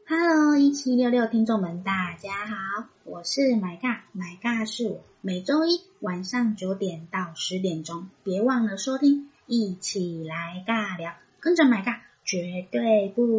Hello， 1766听众们，大家好，我是买尬是我，每周一晚上9点到10点钟，别忘了收听，一起来尬聊，跟着买尬绝对不